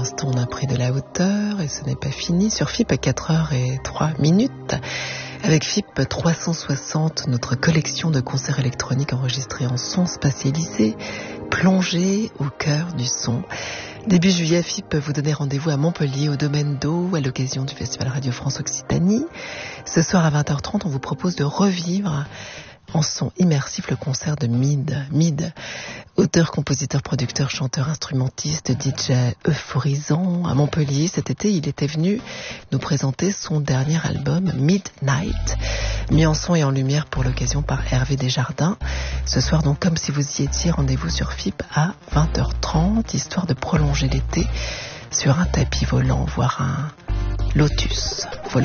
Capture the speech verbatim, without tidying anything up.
l'instant, on a pris de la hauteur et ce n'est pas fini. Sur F I P, à quatre heures et trois minutes. Avec F I P trois cent soixante, notre collection de concerts électroniques enregistrés en son spatialisé, plongés au cœur du son. Début juillet, F I P vous donnez rendez-vous à Montpellier, au Domaine d'Eau, à l'occasion du Festival Radio France Occitanie. Ce soir à vingt heures trente, on vous propose de revivre en son immersif le concert de Mid. Mid, auteur, compositeur, producteur, chanteur, instrumentiste, D J euphorisant. À Montpellier, cet été, il était venu nous présenter son dernier album, Midnight, mis en son et en lumière pour l'occasion par Hervé Desjardins. Ce soir, donc, comme si vous y étiez, rendez-vous sur F I P à vingt heures trente, histoire de prolonger l'été sur un tapis volant, voire un lotus. Voilà.